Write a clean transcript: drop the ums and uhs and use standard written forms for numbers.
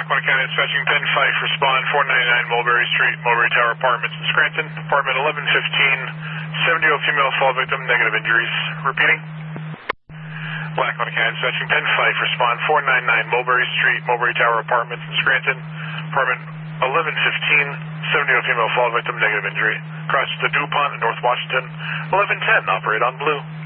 Lackawanna County Dispatching 10-5, respond 499 Mulberry Street, Mulberry Tower Apartments in Scranton. Apartment 1115, 70-year-old female fall victim, negative injuries. Repeating. Lackawanna County Dispatching 10-5, respond 499 Mulberry Street, Mulberry Tower Apartments in Scranton. Apartment 1115, 70-year-old female fall victim, negative injury. Cross to DuPont in North Washington. 1110, operate on blue.